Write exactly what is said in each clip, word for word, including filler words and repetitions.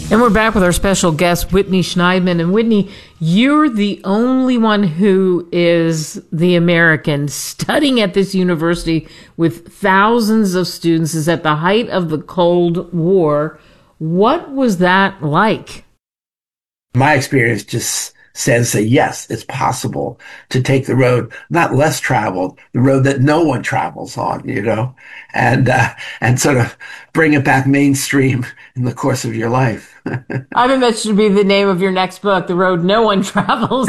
And we're back with our special guest, Whitney Schneidman. And Whitney, you're the only one who is the American studying at this university with thousands of students. Is at the height of the Cold War. What was that like? My experience just says that yes, it's possible to take the road, not less traveled, the road that no one travels on, you know, and uh, and sort of bring it back mainstream in the course of your life. I think that should be the name of your next book, The Road No One Travels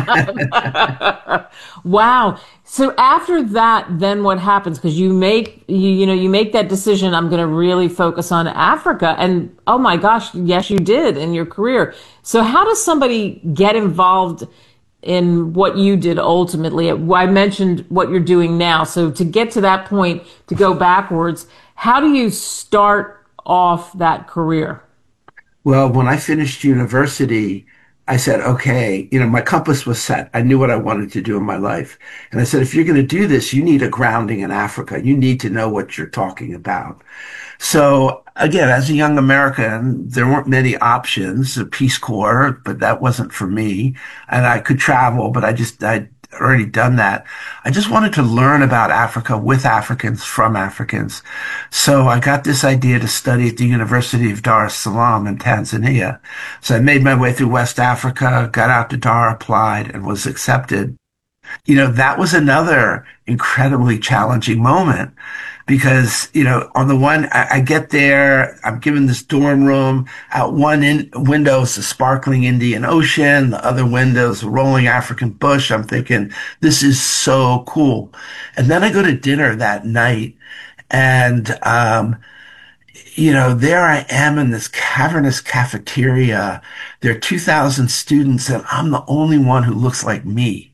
On. Wow. So after that, then what happens? Because you make, you, you know, you make that decision, I'm going to really focus on Africa. And oh my gosh, yes, you did in your career. So how does somebody get involved in what you did ultimately? I mentioned what you're doing now. So to get to that point, to go backwards, how do you start off that career? Well, when I finished university, I said, okay, you know, my compass was set. I knew what I wanted to do in my life. And I said, if you're going to do this, you need a grounding in Africa. You need to know what you're talking about. So again, as a young American, there weren't many options, the Peace Corps, but that wasn't for me. And I could travel, but I just, I'd already done that. I just wanted to learn about Africa with Africans, from Africans. So I got this idea to study at the University of Dar es Salaam in Tanzania. So I made my way through West Africa, got out to Dar, applied, and was accepted. You know, that was another incredibly challenging moment because, you know, on the one, I, I get there, I'm given this dorm room. Out one in, window is the sparkling Indian Ocean. The other window is a rolling African bush. I'm thinking, this is so cool. And then I go to dinner that night and, um, you know, there I am in this cavernous cafeteria. There are two thousand students and I'm the only one who looks like me.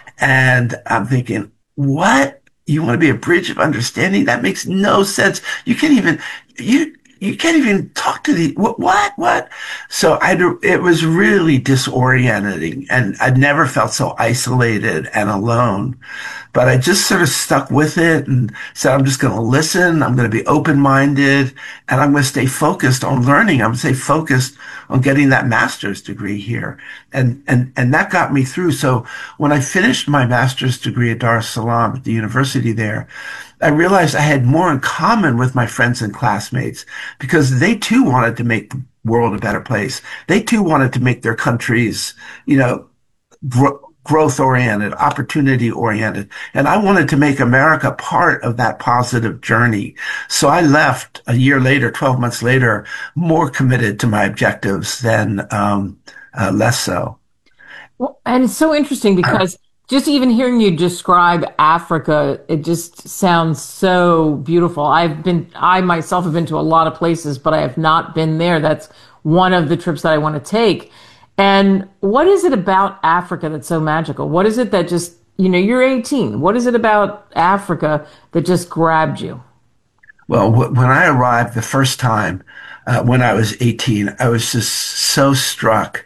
And I'm thinking, what? You want to be a bridge of understanding? That makes no sense. You can't even, you, you can't even talk to the, what, what, what? So I, it was really disorienting and I'd never felt so isolated and alone. But I just sort of stuck with it and said, I'm just going to listen. I'm going to be open-minded and I'm going to stay focused on learning. I'm going to stay focused on getting that master's degree here. And, and, and that got me through. So when I finished my master's degree at Dar es Salaam at the university there, I realized I had more in common with my friends and classmates because they too wanted to make the world a better place. They too wanted to make their countries, you know, grow, growth oriented, opportunity oriented. And I wanted to make America part of that positive journey. So I left a year later, twelve months later, more committed to my objectives than um, uh, less so. Well, and it's so interesting because just even hearing you describe Africa, it just sounds so beautiful. I've been, I myself have been to a lot of places, but I have not been there. That's one of the trips that I want to take. And what is it about Africa that's so magical? What is it that just, you know, you're eighteen. What is it about Africa that just grabbed you? Well, w- when I arrived the first time, uh, when I was eighteen, I was just so struck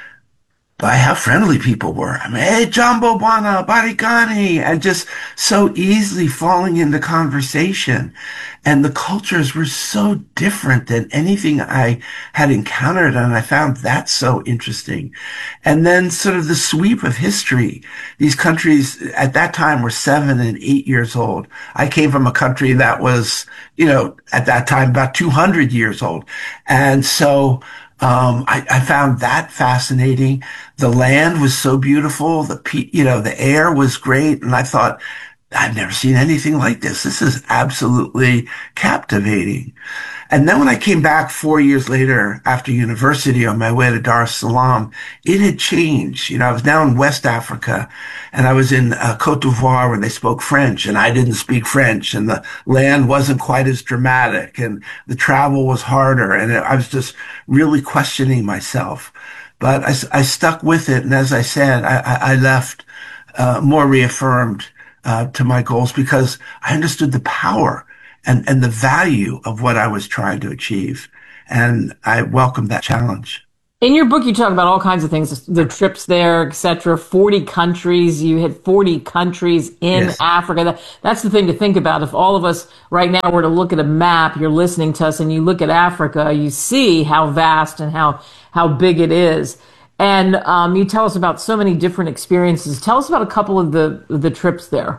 by how friendly people were. I mean, hey, Jambo Bwana, Barikani, and just so easily falling into conversation. And the cultures were so different than anything I had encountered. And I found that so interesting. And then sort of the sweep of history. These countries at that time were seven and eight years old. I came from a country that was, you know, at that time about two hundred years old. And so Um, I, I found that fascinating. The land was so beautiful. The, pe- you know, the air was great. And I thought, I've never seen anything like this. This is absolutely captivating. And then when I came back four years later after university on my way to Dar es Salaam, it had changed. You know, I was now in West Africa and I was in uh, Cote d'Ivoire where they spoke French and I didn't speak French and the land wasn't quite as dramatic and the travel was harder. And I was just really questioning myself, but I, I stuck with it. And as I said, I, I left uh, more reaffirmed uh, to my goals because I understood the power and, and the value of what I was trying to achieve. And I welcomed that challenge. In your book, you talk about all kinds of things, the trips there, et cetera, forty countries. You hit forty countries in Yes. Africa. That, that's the thing to think about. If all of us right now were to look at a map, you're listening to us, and you look at Africa, you see how vast and how, how big it is. And um, you tell us about so many different experiences. Tell us about a couple of the, the trips there.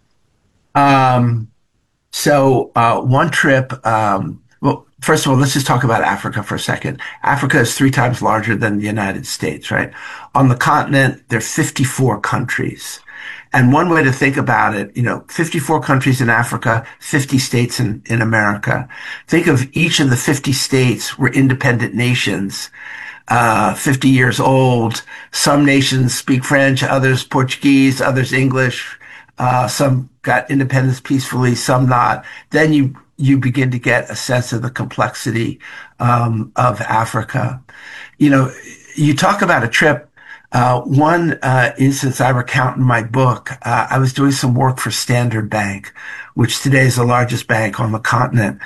Um, so uh, one trip, um, well, first of all, let's just talk about Africa for a second. Africa is three times larger than the United States, right? On the continent, there are fifty-four countries. And one way to think about it, you know, fifty-four countries in Africa, fifty states in, in America. Think of each of the fifty states were independent nations, uh, fifty years old. Some nations speak French, others Portuguese, others English. Uh, some got independence peacefully, some not. Then you you begin to get a sense of the complexity um, of Africa. You know, you talk about a trip. Uh, one uh, instance I recount in my book, uh, I was doing some work for Standard Bank, which today is the largest bank on the continent.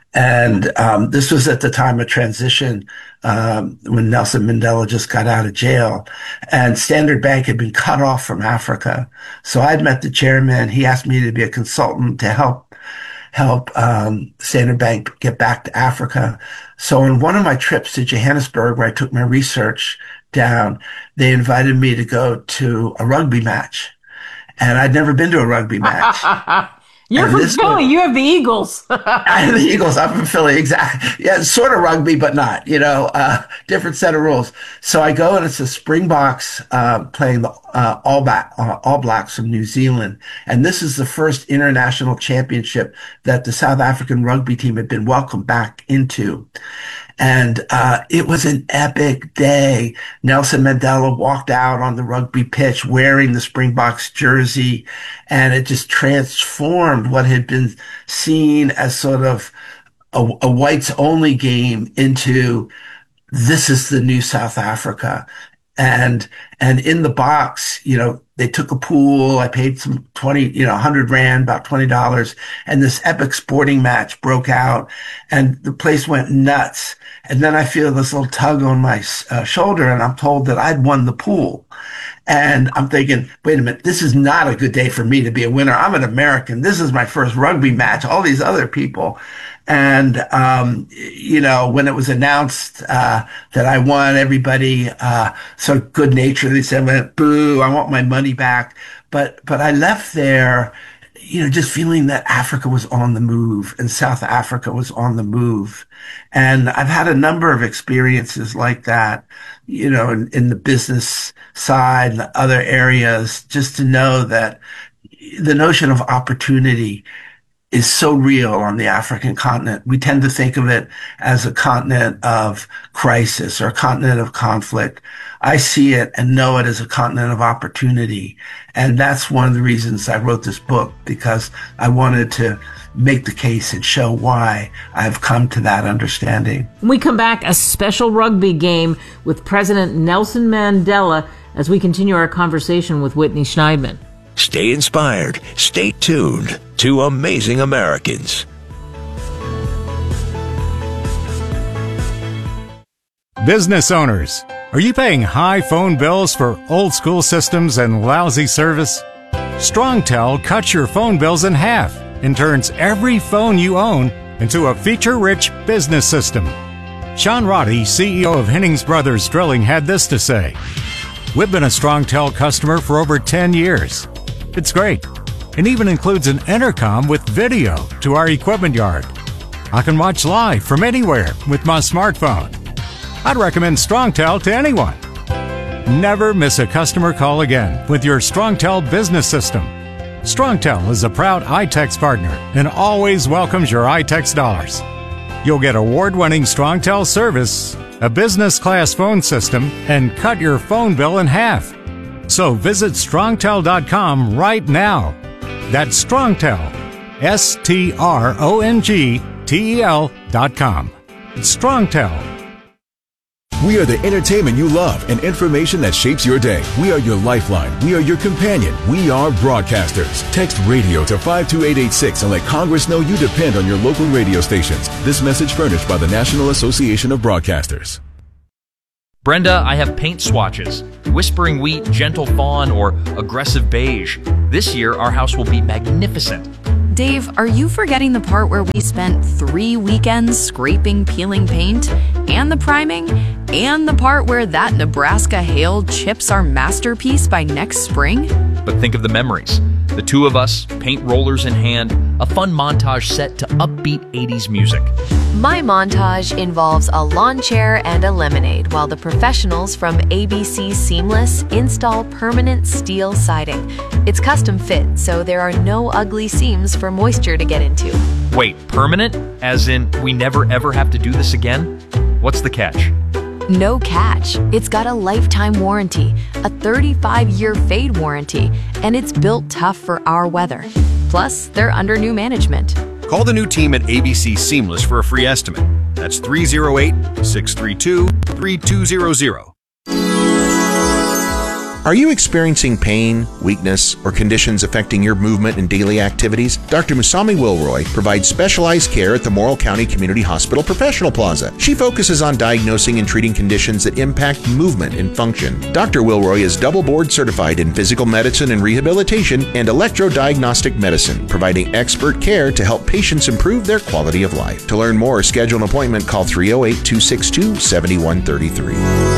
And um, this was at the time of transition um, when Nelson Mandela just got out of jail. And Standard Bank had been cut off from Africa. So I'd met the chairman. He asked me to be a consultant to help help um, Standard Bank get back to Africa. So on one of my trips to Johannesburg, where I took my research down, they invited me to go to a rugby match. And I'd never been to a rugby match. You're And from this Philly. was- You have the Eagles. I have the Eagles. I'm from Philly. Exactly. Yeah, sort of rugby, but not, you know, uh, different set of rules. So I go and it's the Springboks, uh, playing the, uh, All Black, uh, All Blacks from New Zealand. And this is the first international championship that the South African rugby team had been welcomed back into. And, uh, it was an epic day. Nelson Mandela walked out on the rugby pitch wearing the Springboks jersey, and it just transformed what had been seen as sort of a, a whites only game into this is the new South Africa. And, and in the box, you know, they took a pool. I paid some twenty, you know, a hundred rand, about twenty dollars. And this epic sporting match broke out and the place went nuts. And then I feel this little tug on my uh, shoulder and I'm told that I'd won the pool. And I'm thinking, wait a minute, this is not a good day for me to be a winner. I'm an American. This is my first rugby match. All these other people. And, um, you know, when it was announced, uh, that I won, everybody, uh, so good naturedly said, boo, I want my money back. But, but I left there, you know, just feeling that Africa was on the move and South Africa was on the move. And I've had a number of experiences like that, you know, in, in the business side and other areas, just to know that the notion of opportunity is so real on the African continent. We tend to think of it as a continent of crisis or a continent of conflict. I see it and know it as a continent of opportunity. And that's one of the reasons I wrote this book, because I wanted to make the case and show why I've come to that understanding. When we come back, a special rugby game with President Nelson Mandela as we continue our conversation with Whitney Schneidman. Stay inspired. Stay tuned to Amazing Americans. Business owners, are you paying high phone bills for old school systems and lousy service? StrongTel cuts your phone bills in half and turns every phone you own into a feature-rich business system. Sean Roddy, C E O of Hennings Brothers Drilling, had this to say: "We've been a StrongTel customer for over ten years. It's great. It even includes an intercom with video to our equipment yard. I can watch live from anywhere with my smartphone. I'd recommend StrongTel to anyone. Never miss a customer call again with your StrongTel business system. StrongTel is a proud iTex partner and always welcomes your iTex dollars. You'll get award-winning StrongTel service, a business-class phone system, and cut your phone bill in half. So visit strongtel dot com right now. That's StrongTel, S T R O N G T E L dot com. It's StrongTel. We are the entertainment you love and information that shapes your day. We are your lifeline. We are your companion. We are broadcasters. Text radio to five two eight eight six and let Congress know you depend on your local radio stations. This message furnished by the National Association of Broadcasters. Brenda, I have paint swatches. Whispering Wheat, Gentle Fawn, or Aggressive Beige. This year, our house will be magnificent. Dave, are you forgetting the part where we spent three weekends scraping, peeling paint, and the priming, and the part where that Nebraska hail chips our masterpiece by next spring? But think of the memories. The two of us, paint rollers in hand, a fun montage set to upbeat eighties music. My montage involves a lawn chair and a lemonade while the professionals from A B C Seamless install permanent steel siding. It's custom fit, so there are no ugly seams for moisture to get into. Wait, permanent? As in, we never ever have to do this again? What's the catch? No catch. It's got a lifetime warranty, a thirty-five year fade warranty, and it's built tough for our weather. Plus, they're under new management. Call the new team at A B C Seamless for a free estimate. That's three oh eight, six three two, three two zero zero. Are you experiencing pain, weakness, or conditions affecting your movement and daily activities? Doctor Musami Wilroy provides specialized care at the Morrill County Community Hospital Professional Plaza. She focuses on diagnosing and treating conditions that impact movement and function. Doctor Wilroy is double board certified in physical medicine and rehabilitation and electrodiagnostic medicine, providing expert care to help patients improve their quality of life. To learn more or schedule an appointment, call three oh eight, two six two, seven one three three.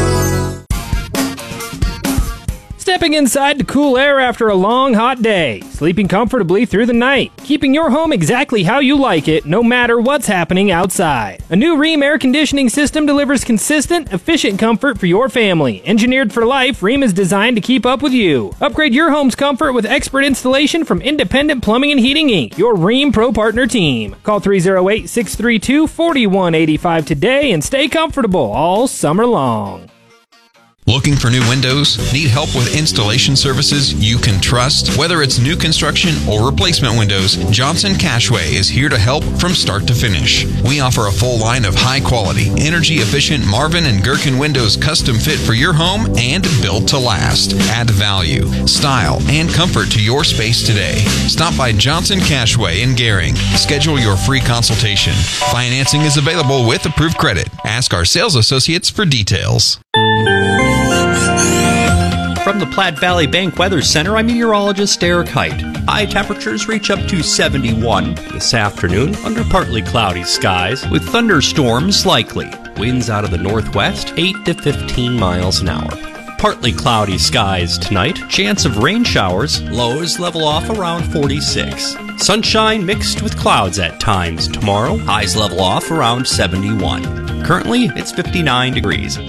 Stepping inside to cool air after a long, hot day. Sleeping comfortably through the night. Keeping your home exactly how you like it, no matter what's happening outside. A new Rheem air conditioning system delivers consistent, efficient comfort for your family. Engineered for life, Rheem is designed to keep up with you. Upgrade your home's comfort with expert installation from Independent Plumbing and Heating Incorporated, your Rheem Pro Partner team. Call three oh eight, six three two, four one eight five today and stay comfortable all summer long. Looking for new windows? Need help with installation services you can trust? Whether it's new construction or replacement windows, Johnson Cashway is here to help from start to finish. We offer a full line of high-quality, energy-efficient Marvin and Gherkin windows custom fit for your home and built to last. Add value, style, and comfort to your space today. Stop by Johnson Cashway in Gehring. Schedule your free consultation. Financing is available with approved credit. Ask our sales associates for details. From the Platte Valley Bank Weather Center, I'm meteorologist Eric Height. High temperatures reach up to seventy-one this afternoon under partly cloudy skies with thunderstorms likely. Winds out of the northwest, eight to fifteen miles an hour. Partly cloudy skies tonight. Chance of rain showers. Lows level off around forty-six. Sunshine mixed with clouds at times tomorrow. Highs level off around seventy-one. Currently, it's fifty-nine degrees.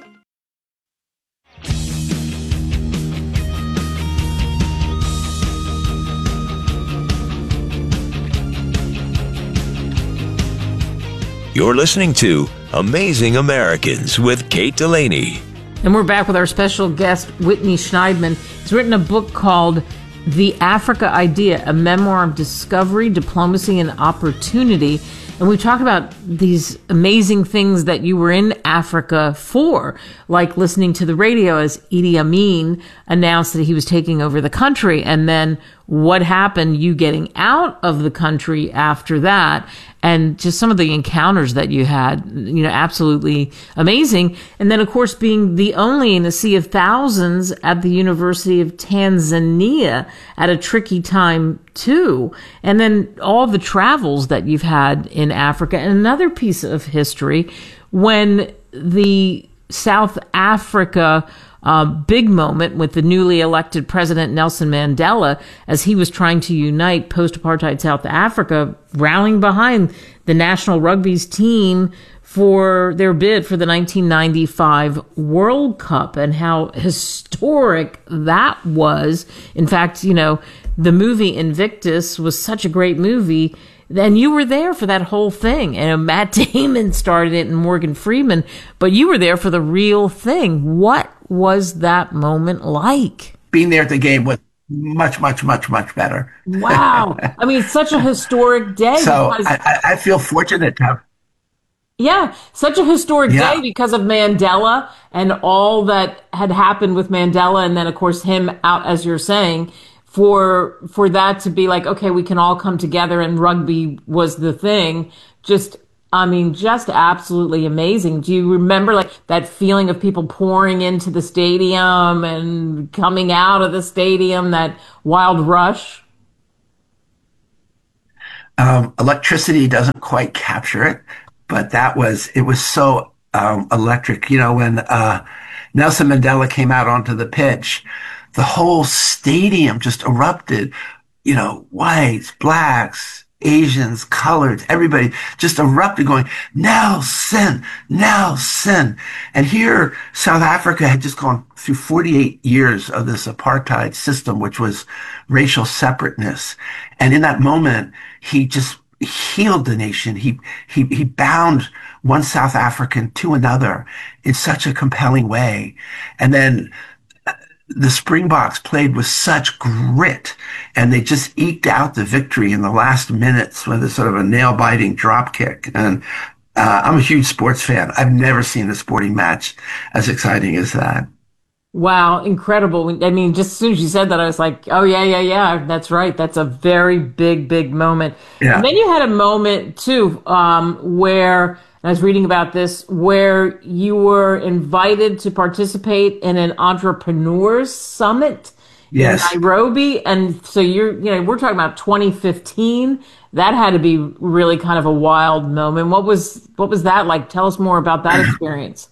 You're listening to Amazing Americans with Kate Delaney. And we're back with our special guest, Whitney Schneidman. He's written a book called The Africa Idea, a memoir of discovery, diplomacy, and opportunity. And we talk about these amazing things that you were in Africa for, like listening to the radio as Idi Amin announced that he was taking over the country, and then what happened, you getting out of the country after that, and just some of the encounters that you had, you know, absolutely amazing. And then, of course, being the only in a sea of thousands at the University of Tanzania at a tricky time, too. And then all the travels that you've had in Africa. And another piece of history, when the South Africa Uh, big moment with the newly elected president Nelson Mandela, as he was trying to unite post-apartheid South Africa, rallying behind the national rugby's team for their bid for the nineteen ninety-five World Cup, and how historic that was. In fact, you know, the movie Invictus was such a great movie. Then you were there for that whole thing. And Matt Damon started it and Morgan Freeman, but you were there for the real thing. What was that moment like? Being there at the game was much, much, much, much better. Wow. I mean, it's such a historic day. So because, I, I feel fortunate to have. Yeah, such a historic Yeah. day because of Mandela and all that had happened with Mandela. And then, of course, him out, as you're saying, for for that to be like, okay, we can all come together and rugby was the thing. Just I mean, just absolutely amazing. Do you remember like that feeling of people pouring into the stadium and coming out of the stadium, that wild rush? Um, electricity doesn't quite capture it, but that was, it was so um, electric. You know, when uh, Nelson Mandela came out onto the pitch, the whole stadium just erupted. You know, whites, blacks, Asians, coloreds, everybody just erupted going, Nelson, Nelson. And here, South Africa had just gone through forty-eight years of this apartheid system, which was racial separateness. And in that moment, he just healed the nation. He, he, he bound one South African to another in such a compelling way. And then the Springboks played with such grit, and they just eked out the victory in the last minutes with a sort of a nail-biting drop kick. And uh, I'm a huge sports fan. I've never seen a sporting match as exciting as that. Wow, incredible. I mean, just as soon as you said that, I was like, oh, yeah, yeah, yeah, that's right. That's a very big, big moment. Yeah. And then you had a moment, too, um, where I was reading about this, where you were invited to participate in an entrepreneurs summit yes. in Nairobi. And so you're, you know, we're talking about twenty fifteen. That had to be really kind of a wild moment. What was, what was that like? Tell us more about that experience.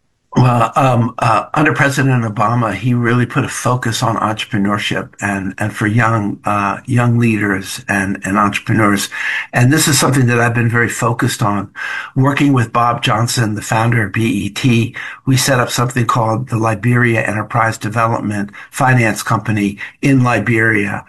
Well, um, uh, under President Obama, he really put a focus on entrepreneurship and, and for young, uh, young leaders and, and entrepreneurs. And this is something that I've been very focused on. Working with Bob Johnson, the founder of B E T, we set up something called the Liberia Enterprise Development Finance Company in Liberia,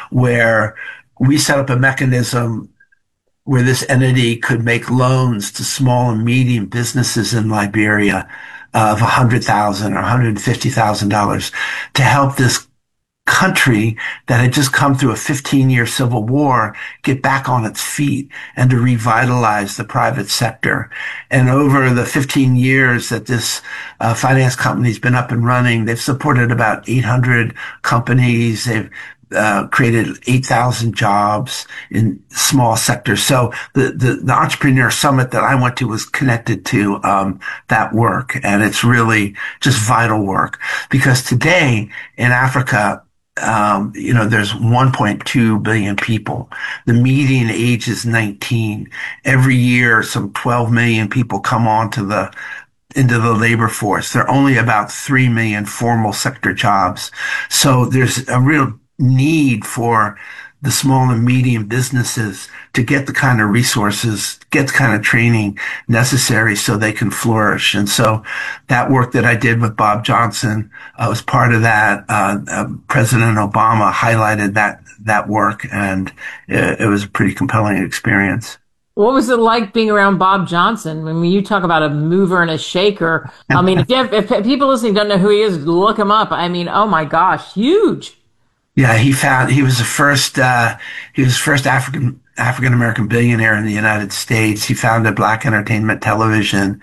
where we set up a mechanism where this entity could make loans to small and medium businesses in Liberia of one hundred thousand dollars or one hundred fifty thousand dollars to help this country that had just come through a fifteen-year civil war get back on its feet and to revitalize the private sector. And over the fifteen years that this uh, finance company's been up and running, they've supported about eight hundred companies. They've Uh, created eight thousand jobs in small sectors. So the, the, the entrepreneur summit that I went to was connected to um, that work. And it's really just vital work, because today in Africa, um, you know, there's one point two billion people. The median age is nineteen. Every year, some twelve million people come on to the into the labor force. There are only about three million formal sector jobs. So there's a real need for the small and medium businesses to get the kind of resources, get the kind of training necessary so they can flourish. And so that work that I did with Bob Johnson uh, was part of that. Uh, uh, President Obama highlighted that, that work, and it, it was a pretty compelling experience. What was it like being around Bob Johnson? I mean, you talk about a mover and a shaker. I mean, if, you have, if people listening don't know who he is, look him up. I mean, oh my gosh, huge. Yeah, he found, he was the first, uh, he was the first African, African-American billionaire in the United States. He founded Black Entertainment Television.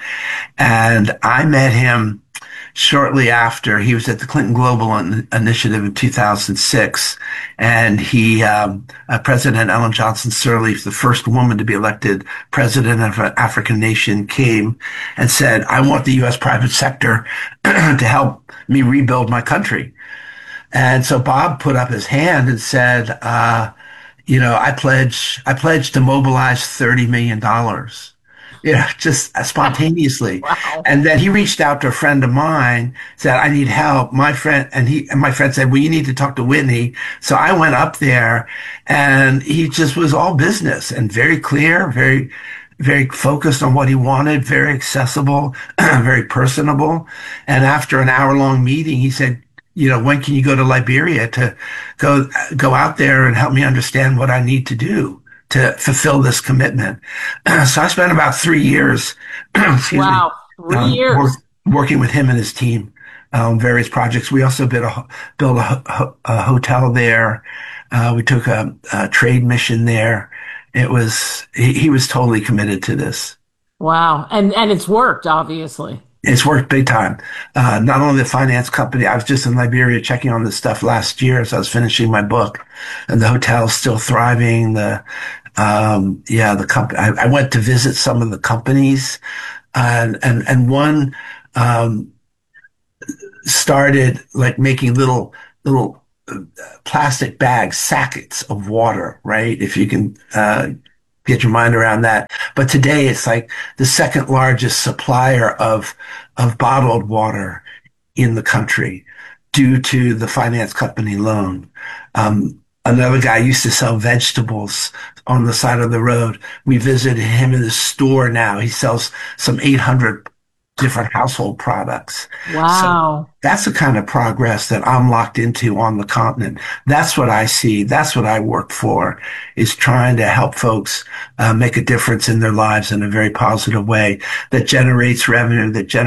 And I met him shortly after. He was at the Clinton Global Initiative in two thousand six. And he, um, uh, President Ellen Johnson Sirleaf, the first woman to be elected president of an African nation, came and said, I want the U S private sector to help me rebuild my country. And so Bob put up his hand and said, uh, you know, I pledge, I pledge to mobilize thirty million dollars, you know, just spontaneously. Wow. And then he reached out to a friend of mine, said, I need help. My friend, and he, and my friend said, well, you need to talk to Whitney. So I went up there, and he just was all business and very clear, very, very focused on what he wanted, very accessible, very personable. And after an hour long meeting, he said, you know, when can you go to Liberia to go, go out there and help me understand what I need to do to fulfill this commitment? So I spent about three years, excuse wow, me, three um, years. work, working with him and his team on um, various projects. We also built a, built a, a hotel there. Uh, we took a, a trade mission there. It was, he, he was totally committed to this. Wow. And, and it's worked, obviously. It's worked big time. Uh, not only the finance company, I was just in Liberia checking on this stuff last year as I was finishing my book, and the hotel's still thriving. The, Um, yeah, the company, I, I went to visit some of the companies, and, and, and one, um, started like making little, little uh, plastic bags, sackets of water, right? If you can, uh, get your mind around that. But today it's like the second largest supplier of, of bottled water in the country due to the finance company loan. Um, another guy used to sell vegetables on the side of the road. We visited him in the store now. He sells some eight hundred different household products. Wow. So that's the kind of progress that I'm locked into on the continent. That's what I see. That's what I work for, is trying to help folks uh, make a difference in their lives in a very positive way that generates revenue, that generates